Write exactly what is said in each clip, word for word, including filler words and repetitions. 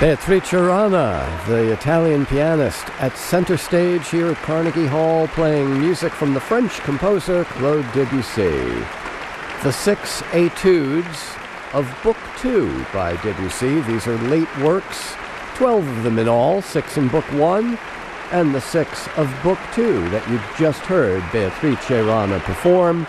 Beatrice Rana, the Italian pianist, at center stage here at Carnegie Hall, playing music from the French composer Claude Debussy. The six etudes of Book Two by Debussy. These are late works, twelve of them in all, six in Book One, and the six of Book Two that you just heard Beatrice Rana perform.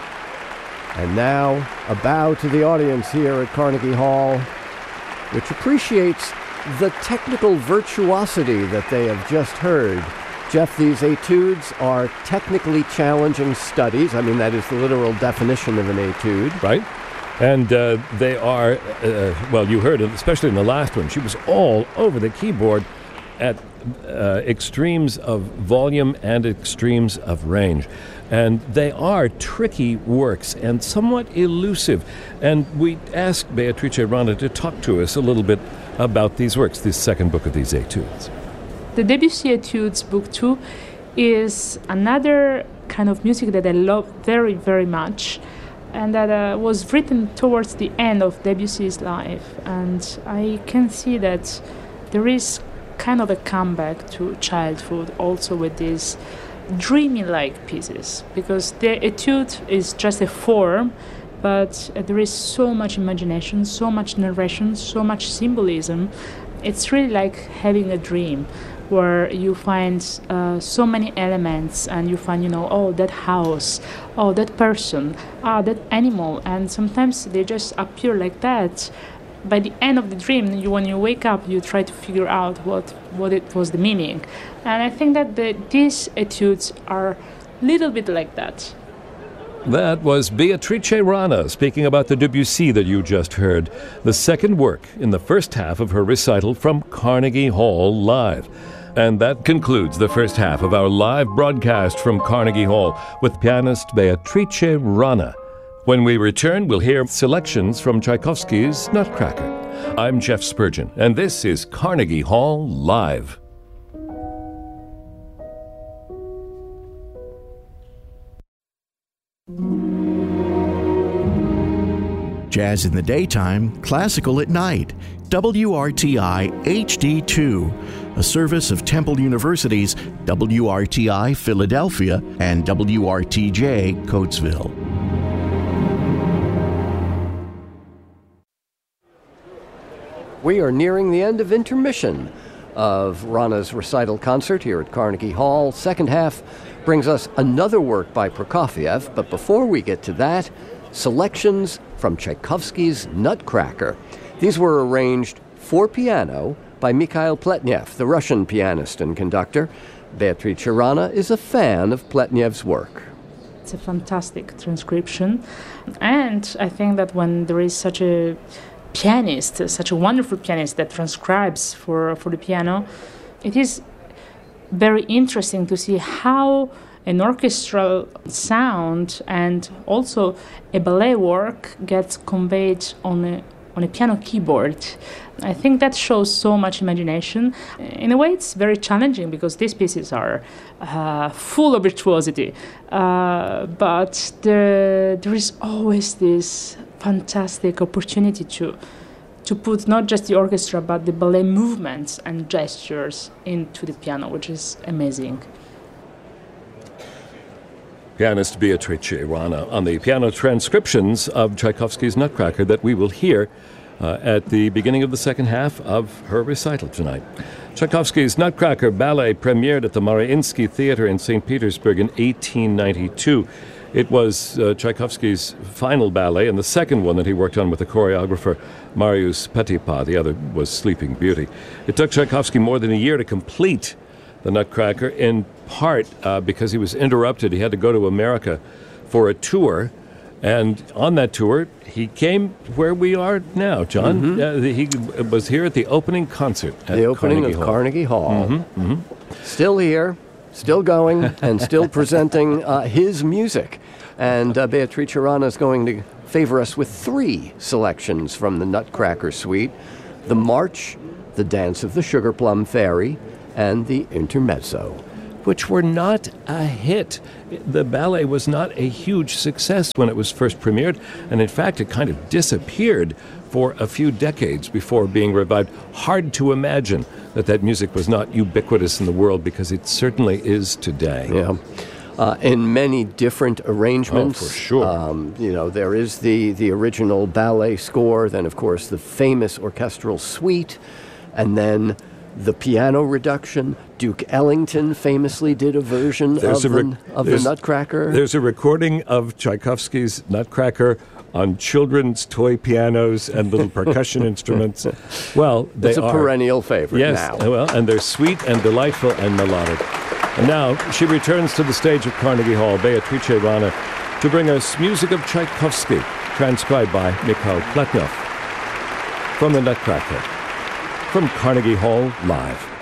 And now, a bow to the audience here at Carnegie Hall, which appreciates the technical virtuosity that they have just heard. Jeff, these etudes are technically challenging studies. I mean, that is the literal definition of an etude. Right. And uh, they are, uh, well, you heard it, especially in the last one. She was all over the keyboard at uh, extremes of volume and extremes of range. And they are tricky works and somewhat elusive. And we asked Beatrice Rana to talk to us a little bit about these works, this second book of these etudes. The Debussy Etudes, Book Two, is another kind of music that I love very, very much, and that uh, was written towards the end of Debussy's life. And I can see that there is kind of a comeback to childhood also with these dreamy-like pieces, because the etude is just a form, but uh, there is so much imagination, so much narration, so much symbolism. It's really like having a dream where you find uh, so many elements, and you find, you know, oh, that house, oh, that person, ah, that animal, and sometimes they just appear like that. By the end of the dream, you, when you wake up, you try to figure out what, what it was the meaning. And I think that the, these etudes are a little bit like that. That was Beatrice Rana speaking about the Debussy that you just heard, the second work in the first half of her recital from Carnegie Hall Live. And that concludes the first half of our live broadcast from Carnegie Hall with pianist Beatrice Rana. When we return, we'll hear selections from Tchaikovsky's Nutcracker. I'm Jeff Spurgeon, and this is Carnegie Hall Live. Jazz in the daytime, classical at night. W R T I H D two, a service of Temple University's W R T I Philadelphia and W R T J Coatesville. We are nearing the end of intermission of Rana's recital concert here at Carnegie Hall. Second half brings us another work by Prokofiev, but before we get to that, selections from Tchaikovsky's Nutcracker. These were arranged for piano by Mikhail Pletnev, the Russian pianist and conductor. Beatrice Rana is a fan of Pletnev's work. It's a fantastic transcription, and I think that when there is such a pianist, such a wonderful pianist that transcribes for, for the piano, it is very interesting to see how an orchestral sound and also a ballet work gets conveyed on a on a piano keyboard. I think that shows so much imagination. In a way, it's very challenging because these pieces are uh, full of virtuosity, uh, but there, there is always this fantastic opportunity to to put not just the orchestra but the ballet movements and gestures into the piano, which is amazing. Pianist Beatrice Rana on the piano transcriptions of Tchaikovsky's Nutcracker that we will hear uh, at the beginning of the second half of her recital tonight. Tchaikovsky's Nutcracker ballet premiered at the Mariinsky Theater in Saint Petersburg in eighteen ninety-two. It was uh, Tchaikovsky's final ballet and the second one that he worked on with the choreographer Marius Petipa. The other was Sleeping Beauty. It took Tchaikovsky more than a year to complete the Nutcracker, in part uh, because he was interrupted. He had to go to America for a tour, and on that tour, he came where we are now, John. Mm-hmm. Uh, he was here at the opening concert at the opening Carnegie of Hall. Carnegie Hall. Mm-hmm. Mm-hmm. Still here, still going, and still presenting uh, his music. And uh, Beatrice Rana is going to favor us with three selections from the Nutcracker suite: the March, the Dance of the Sugar Plum Fairy, and the Intermezzo. which were not a hit. The ballet was not a huge success when it was first premiered, and in fact, it kind of disappeared for a few decades before being revived. Hard to imagine that that music was not ubiquitous in the world, because it certainly is today. Yeah. Uh, in many different arrangements. Oh, for sure. Um, you know, there is the, the original ballet score, then, of course, the famous orchestral suite, and then the piano reduction. Duke Ellington famously did a version There's of, a the, rec- of the Nutcracker. There's a recording of Tchaikovsky's Nutcracker on children's toy pianos and little percussion instruments. Well, they it's a are, perennial favorite yes, now. Well, and they're sweet and delightful and melodic. And now she returns to the stage at Carnegie Hall, Beatrice Rana, to bring us music of Tchaikovsky, transcribed by Mikhail Pletnev. From the Nutcracker, from Carnegie Hall, live.